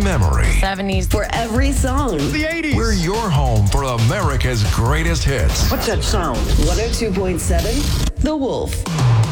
memory. 70s. For every song. The 80s. We're your home for America's greatest hits. What's that sound? 102.7 The Wolf.